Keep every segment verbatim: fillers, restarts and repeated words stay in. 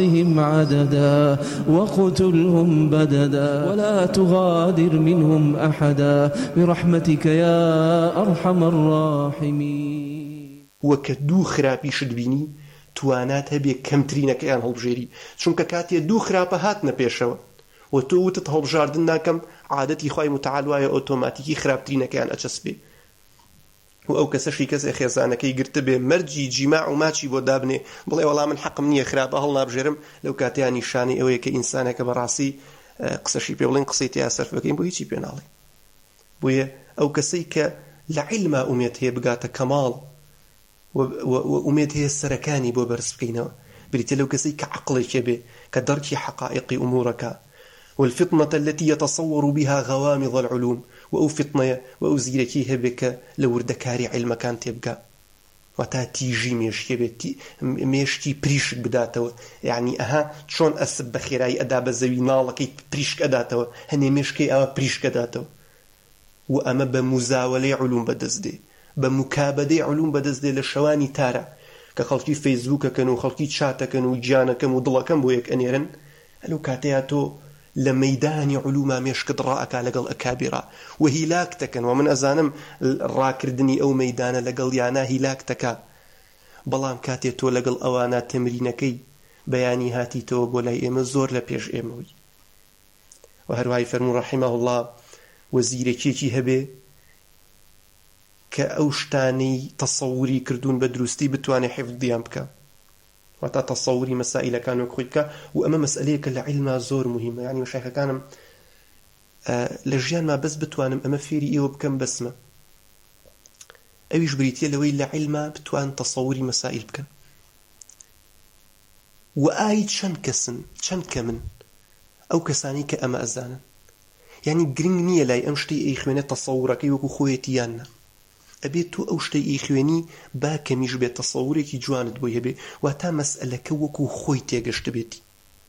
هم عددا وقتلهم بددا ولا تغادر منهم أحدا برحمتك يا أرحم الراحمين. وكدو خرابي شدبيني توانات هبي كمترينك يان هالبجيري چونك كاتي دو خرابة هاتنا بيشوا وتو تتهالبجاردن ناكم عادتي خواهي متعالوايا اوتوماتيكي خرابترينك يان اچسبي و ئەو کەسەشی کەسێ خێزانەکەی گرتە بێ مەرجی جیماع و ماچی بۆ دابنێ بڵێ وەڵام من حەقم نییە خراپە هەڵ نابژێرم لەو کاتیان نیشانەی ئەوەیە کە ئینسانێکە بەڕاستی قسەشی پێ بڵێن قسەی تیا سەرف بکەین بۆ هیچی پێ ناڵێ بۆیە ئەو کەسەی کە لە عیلما ئومێد هەیە بگاتە کەماڵ و ئومێد هەیە سەرەکانی بۆ بەرز بکەینەوە بریتە لەو کەسەی کە عەقڵێکی بێ کە دەرکی حەقائقی ئومورەکە والفطنة التي يتصور بها غوامض العلوم وأو فطنة وأو زيركي هبك لوردكاري علم كان تبقى وتا تيجي ميشكي بيتي ميشكي بريشك بداتو يعني أها شون أسب بخيراي أداب الزوي نالكي بريشك أداتو هني ميشكي أو بريشك أداتو وأما بمزاولة علوم بدزدي بمكابدة علوم بدزدي للشواني تارا كخلقي فيسبوك كانوا خلقي شاتا كانوا جانا كانوا ضلا كانوا بويك أنيرن هلو كاتياتو لميدان علوما ميشكد رأك لقل أكابرا وهلاكتكن ومن أزانم الراكردني أو ميدان لقل يانا هلاكتكا بلام كاتيتو لقل أوانا تمرينكي بياني هاتي تو بولاي إما الزور لبيش إموي وهرواي فرمو رحمه الله وزيري كيكي هبه كأوشتاني تصوري كردون بدروستي بتواني حفظ ديان بكا وتا تصوري مسائل كانوا كويكا وأما مسألة كالعلم زور مهمة يعني وشيخ كانم آه لجيان ما بس بتوانم أما فيري إيوه بكم بسمة أويش بريتيا لوي لعلم بتوان تصوري مسائل بكم وآيد شن كسن شن كمن أو كساني كأما أزانا يعني قرنية لاي أمشتي إيخواني تصورك يوكو خويتيانا أبيت تو أوشتي إخواني با كميش بيت تصوري كي جواند بويه بي واتا مسألة كوكو خويتي قشت بيتي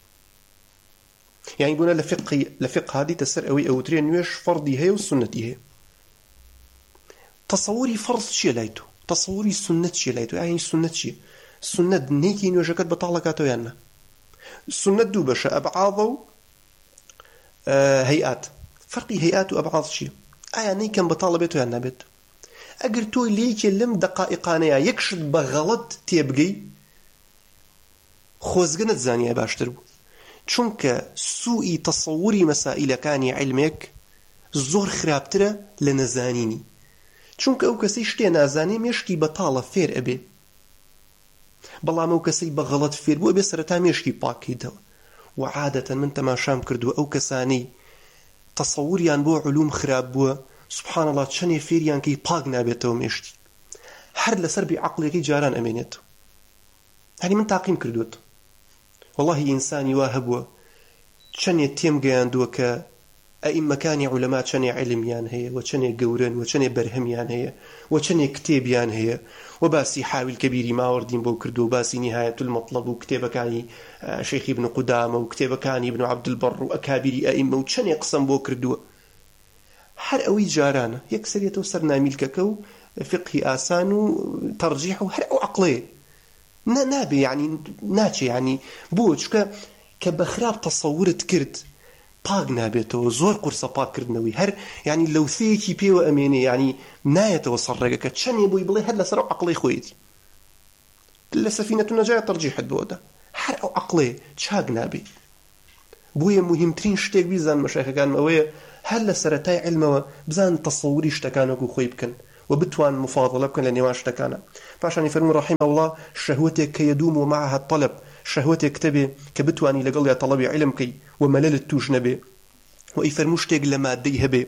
يعني قلنا لفقه لفقه هذه تسر أوي أو ترين نويش فرضي هي والسنتي هي تصوري فرض شي لايتو تصوري سنة شي لايتو يعني سنة شي السنة نيكي نوجكت بطالكاتو يانا السنة دو بشا أبعاضو آه هيئات فرقي هيئات وأبعاض شي آية نيكا بطالبتو يانا بيتو اگر تو ليك لم دقائقانيا يكشد بغلط تيبقي خوزقنت زانية باشترو چونك سوء تصوري مسائل كاني علمك زور خرابتره لنزانيني چونك او كسي شتي نازاني ميشكي بطالة فير ابي بلا مو كسي بغلط فير بو ابي سرطا ميشكي باكي دو وعادة من تماشام كردو او كساني تصوريان بو علوم خراب بو سبحان الله چني فيريان كي باق نابيتو ميشتي هر لسر بعقلك جاران امينيتو يعني من تعقيم كردوت والله إنساني واهبوا چني تيم قياندو كا أئمة كاني علماء چني علميان هي وچني قورن وچني برهميان هي وچني كتابيان هي وباسي حاول كبيري ما وردين بو كردو باسي نهاية المطلب وكتابة كاني شيخ ابن قدامة وكتابة كاني ابن عبد البر وأكابري أئمة وچني قسم بو كردو هر أوي جارانا يكسر يتوسر ناميل ككو فقه آسان وترجيح هر أو عقلي نابي يعني ناتشي يعني بوش كبخراب تصورت كرد باق نابيتو زور قرصة باق كردنوي هر يعني لو ثيكي بيو أميني يعني ناية وصرقك تشني بوي بلي هر لسرع عقلي خويتي لسفينة النجاة ترجيح الدودة هر أو عقلي تشاق نابي بويا مهمترين شتيك بيزان مشايخ كان مويا هل سرتاي علمه بزان تصوري اشتكانك وخيبكن وبتوان مفاضلة بكن لأني ما اشتكانا فعشان يفرمون رحمه الله شهوتك يدوم معها الطلب شهوتك تبي كبتواني لقل طلبي علمك وملل التوجنبي ويفرموشتك لما ديه بي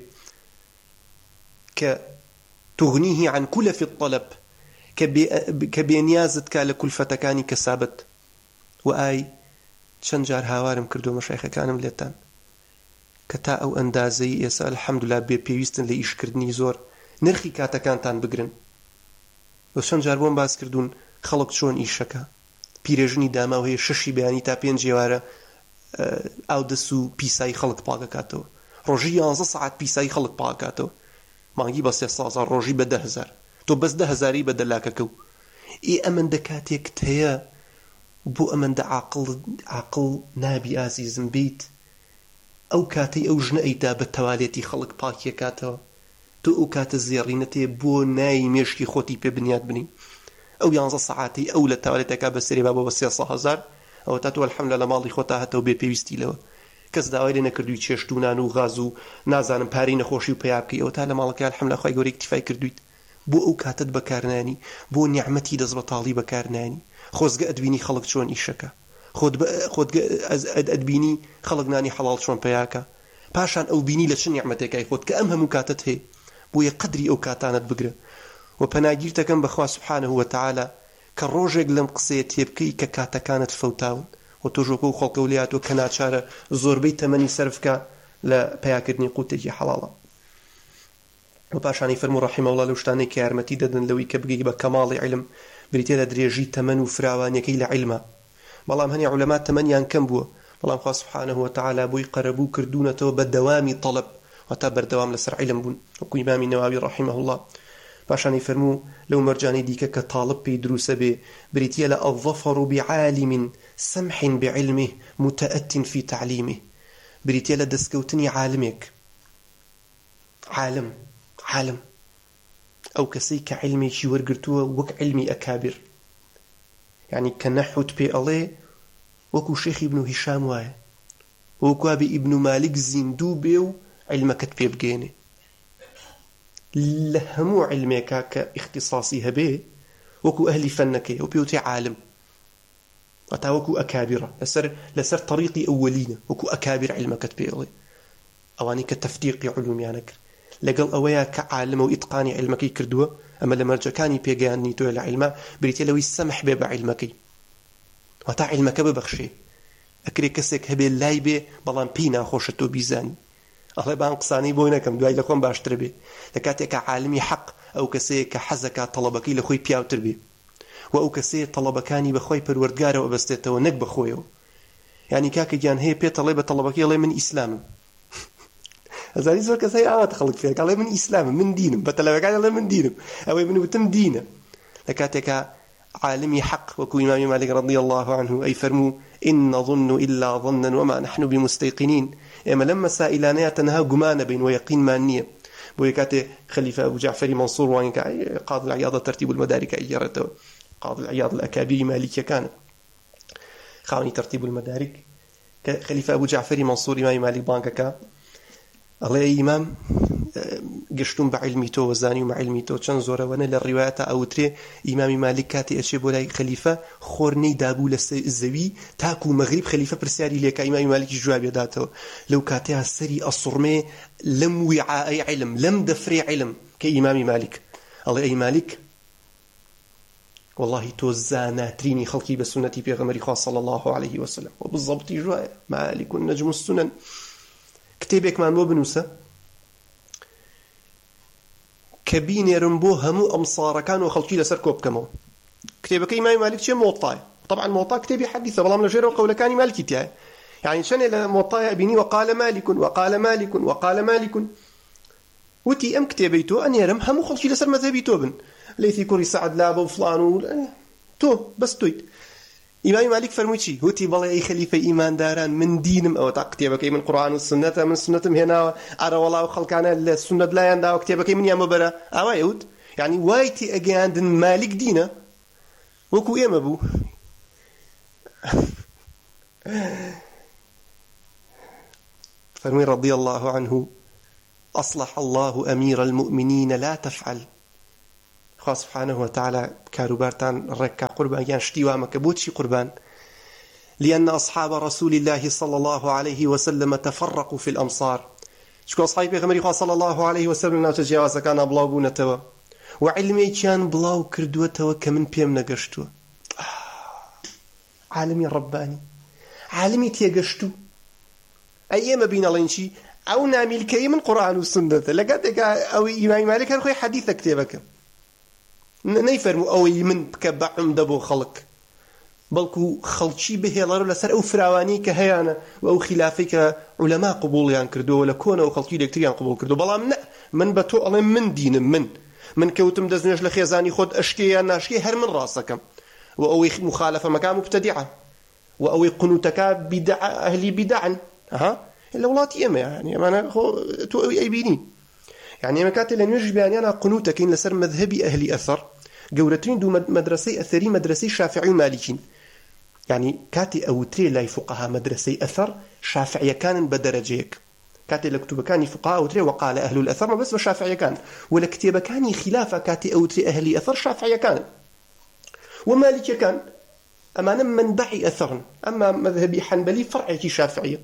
كتغنيه عن كل في الطلب كبي كبينيازتك لكلفتكاني كسابت وآي شنجار هاوارم كردو مشايخ كانم ليتان كتا أو أندازي يسأل الحمد لله بيويستن لإيش كردني زور نرخي كاتا كانتان بقرن وشان جاربون باز كردون خلق شون إيشكا بيرجني داما وهي ششي بياني تا بين جوارة أو دسو بيساي خلق باقا كاتو روجي يانزا ساعات بيساي خلق باقا كاتو مانجي بس يسازا روجي بده هزار تو بس ده هزاري بدلاككو إي أمن دكاتيك تهيا بۆ ئەمەندە عاقڵ عاقڵ نابی ئازیزم بیت ئەو کاتەی ئەو ژنە ئەیدا بە تەوالێتی خەڵک پاکیەکاتەوە تۆ ئەو کاتە زێڕینەتێ بۆ نای مێشکی خۆتی پێ بنیاد بنی ئەو یانزە سەعاتی ئەو لە تەوالێتەکە بەسەری با بۆ بە سێسە هەزار ئەوە تا تۆ ئەلحەمدولە لە ماڵی خۆتا هەتەوە بێ پێویستی لەوە کەس داوای لێ نەکردووی چێشت و نان و غاز و نازانم پارەی نەخۆشی و پیا بکەی ئەوە تا لە ماڵەکە ئەلحەمدولە خوای گەورەی اکتیفای کردویت بۆ ئەو کاتت بەکارنانی بۆ نیعمەتی دەست بەتاڵی بەکارنانی خۆزگە ئەدبینی خەڵک چۆن ئیشەکە خۆت ئەدبینی خەڵک نانی حەڵاڵ چۆن پیاکە پاشان ئەو بینی لە چ نیعمەتێکای خۆت کە ئەم هەموو کاتت هەیە بۆیە قدری ئەو کاتانت بگرە و پەناگیرتەکەم بەخوا سبحانه وتعالى کە ڕۆژێک لەم قسەیە تێبکەی کە کاتەکانت فەوتاون و تۆ ژۆکە و خەڵکە و لێهاتوە کە ناچارە زۆربەی تەمەنی سەرفکە لە پیاکردنی قوتێکی حەڵاڵە و پاشانی فەرموو ڕەحیمە الله لەو شتانەی کە یارمەتی دەدەن لەوەی کە بگەی بە کەماڵی علم بریتێ لە درێژی تەمەن و فراوانیەکەی لە علمە بەڵام هەنی عولەما تەمەنیان کەم بووە بەڵام خوا سبحانه وتعالى بۆی قەرەبوو کردوونەتەوە بە دەوامی تەڵەب وتا بەردەوام لەسەر علم بوون وەکو ئیمامی نەواوی ڕەحیمە الله پاشانی فەرموو لەو مەرجانەی دیکە کە تاڵب پێی دروسە بێ بریتە لە الظفر بعالم سمح بعلمه متأت في تعليمه بریتە لە دەستکەوتنی عالمێک عالم عالم ئەو کەسەی کە علمێکی وەرگرتووە وەک علمی ئەکابر یعنی کە نەحوت پێ ئەڵێ وەکو شێخی ابن هیشام وایە وەکو ئابی ئیبن مالک زیندوو بێ و علمەکەت پێ بگێنێ لە هەموو علمێکا کە اختصاصی هەبێ وەکو ئەهلی فەنەکەی ئەو پێوتێ عالم وەتا وەکو ئەکابرە لەسەر لەسەر طریقی ئەوەلینە وەکو ئەکابر علمەکەت پێ ئەڵێ ئەوانەی کە تەفدیقی علومیانە کرد لەگەڵ ئەوەیە کە عالمە و ئیتقانی علمەکەی کردووە ئەمە لە مەرجەکانی پێگەیاندنی تۆ لە علمە بریتە لەوەی سەمح بێ بە علمەکەی وەتا علمەکە ببەخشێ ئەکرێ کەسێک هەبێ لای بێ بەڵام پێی ناخۆشە تۆ بیزانی ئەڵێ بان قسانەی بۆی نەکەم دوای لە خۆم باشتر بێ لە کاتێکە عالمی حەق ئەو کەسەیە کە حەزەکە تەڵەبەکەی لە خۆی پیاوتر بێ و ئەو کەسەیە تەڵەبەکانی بەخۆی پەروەردگارەوە بەستێتەوە نەک بەخۆیەوە یعنی کاکە گیان هەیە پێ تەڵێ بە تەڵەبەکەی ئەڵێ من ئیسلامم ئەزانی زۆر کەسەی ئاوات خەڵک فێک ئەڵێ من ئیسلامم من دینم بە تەڵەبەکانی ئەڵێ من دینم ئەوەی من وتم دینە لە کاتێکە عالمی حق وكو إمام مالك رضي الله عنه أي فرمو إن نظن إلا ظنا وما نحن بمستيقنين إما لما سائلانيا تنها قمان بين ويقين مانية بويكات خليفة أبو جعفر منصور وانك قاضي العياض ترتيب المدارك أجرته قاضي العياض الأكابر مالكية كان خاوني ترتيب المدارك خليفة أبو جعفر منصور إمام مالك بانكك الله يا إمام گشتم بە علمی تۆ وەزانی و علمی تۆ چەند زۆرەوەنە لە ڕیوایەتە ئەوترێ ئیمامی مالک کاتی ئەچێ بۆ لای خەلیفە خۆرنەی دابوو لە زەوی تاکو و مەغریب خەلیفە پرسیاری لێکا ئیمامی مالکی جوابی داتەوە لەو کاتەیە سەری ئەسوڕمێ لەم وعاءی علم لەم دەفرێ علم کە ئیمامی مالک ئەڵێ ئەی مالک والله تۆ زاناترینی خەڵکی بە سونەتی پێغەمبەری خوا صلی الله عليه وسلم و بالضبطی جوایە مالک نەجم السنن کتێبێکمان بۆ بنووسە کە بینێرم بۆ هەموو ئەمسارەکان و خەڵکی لەسەر کۆ بکەمەوە کتێبەکەی ئیمامی مالک چیە موطایە طبعا موطا کتێبی حەدیثە بەڵام لەژێرەوە قەولەکانی مالکی تایە يعني شنو الموطا بيني وقال مالك وقال مالك وقال مالك وتي ام كتابيتو ان يرم هم خلشي لسر مذهبيتو بن ليثي كوري سعد لابا وفلان تو بس تويت امام مالك فرموشي هوتي بالله اي خليفه ايمان داران من دينم او كتابك من القران والسنه من سنتهم هنا ارى والله خلقنا السنه لا يندا كتابك من يا مبرا اوايود يعني وايتي اجاند مالك دينه وكو يم ابو فرمي رضي الله عنه أصلح الله أمير المؤمنين لا تفعل خاص سبحانه وتعالى كاروبارتان ركع قربان يعني شتي وامك بوتشي قربان لأن أصحاب رسول الله صلى الله عليه وسلم تفرقوا في الأمصار شكو أصحابي غمري صلى الله عليه وسلم ناو تجاوز كان بلاو بونتوا وعلمي كان بلاو كردوتوا كمن بيم نقشتوا عالمي رباني عالمي تيقشتوا أيام بين الله شيء أو نعمل كي من قرآن والسنة لقد أو إمام مالك هل خوي حديث كتابك نيفرم أو من كبعم دبو خلق بلكو خلشي به الله لسر أو فراواني كهيانا أو خلافك علماء قبول يعني كردو ولا كون أو خلشي دكتور قبول كردو بلا من من بتو الله من دين من من كوتم دزنش لخيزاني خود أشكي ناشكي هر من راسكم وأو مخالفة مكان مبتدعة وأو قنوتك بدع أهلي بدعا ها الأولاد يما يعني ما أنا تو أي بيني يعني ما كاتل لن يجب يعني أنا قنوتك إن لسر مذهبي أهلي أثر جورتين دو مدرسي أثري مدرسي شافعي ومالكي يعني كاتي أو تري لا فقهاء مدرسي أثر شافعية كان بدرجيك كاتي لكتب كان فقهاء أو تري وقال أهل الأثر ما بس شافعية كان ولا كتب كان خلافة كاتي أو تري أهلي أثر شافعية كان ومالكي كان أما منبعي أثر أما مذهبي حنبلي فرعي شافعية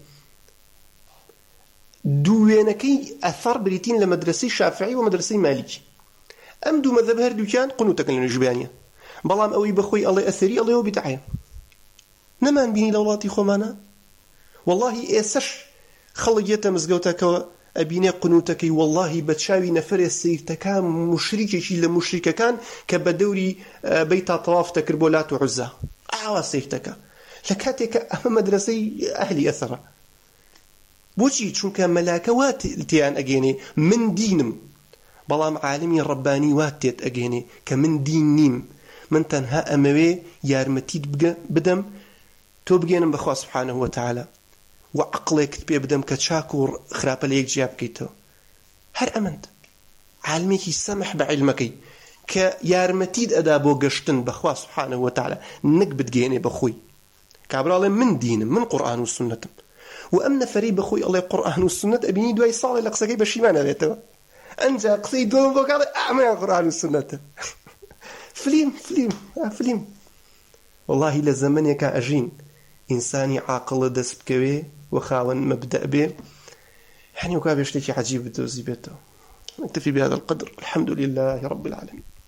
دوينكي أثر بريتين لمدرسي شافعي ومدرسي مالكي أم دو مذهب هردو كان قنوتك لنجبانية بلام أوي بخوي الله أثري الله وبدعيه نمان بيني لولاتي خومانا والله إيسش خلقيتا مزقوتك أبيني قنوتك والله بتشاوي نفر السيفتكا مشركي شي لمشركة كان كبدوري بيتا طواف تكربولات وعزة أعوى سيفتكا لكاتك أما مدرسي أهلي أثر بوشي چونك ملاكوات التيان أجيني من دينم بلام عالمي رباني واتيت أجيني كمن دين نيم من تنها أموي يارمتيد بدم تو بگەێنم بەخوا سبحانه وتعالى وعقلێکت پێ بدەم کە چاک و خراپە لە یەک جیا بکەیتەوە هەر ئەمەند عالمێکی سەمح بە عیلمەکەی کە یارمەتیت ئەدا بۆ گەشتن بەخوا سبحانه وتعالى نەک بتگەێنێ بەخۆی کابراڵێ من دینم من قورئان و سنەتم و ئەم نەفەرەی بەخۆی ئەڵێ قورئان و سنەت ئەبینی دوای ساڵێ لە قسەکەی بەشیمان ئەبێتەوە ئەنجا قسەی دۆم بۆ کاڵێ ئەمەیان قورئان و سنەتە فلیم فلیم فلیم والله لزمنێکە ئەژین إنساني عاقل دست بكوي وخاون مبدأ به يعني وكابي اشتكي عجيب الدوزي بيته نكتفي بهذا القدر الحمد لله رب العالمين.